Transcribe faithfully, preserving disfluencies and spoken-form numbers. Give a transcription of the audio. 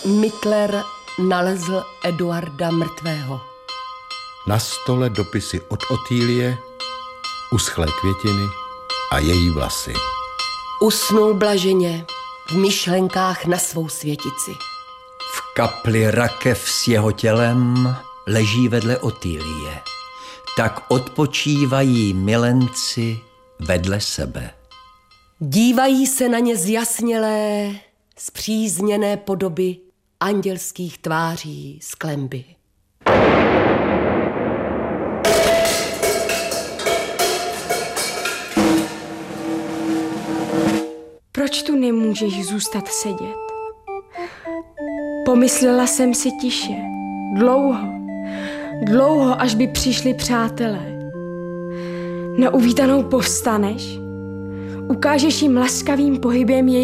Mittler nalezl Eduarda mrtvého. Na stole dopisy od Otýlie, uschlé květiny a její vlasy. Usnul blaženě v myšlenkách na svou světici. V kapli rakev s jeho tělem leží vedle Otýlie. Tak odpočívají milenci vedle sebe. Dívají se na ně zjasnělé, zpřízněné podoby andělských tváří z klenby. Proč tu nemůžeš zůstat sedět? Pomyslela jsem si tiše, dlouho, dlouho, až by přišli přátelé. Na uvítanou povstaneš, ukážeš jim laskavým pohybem její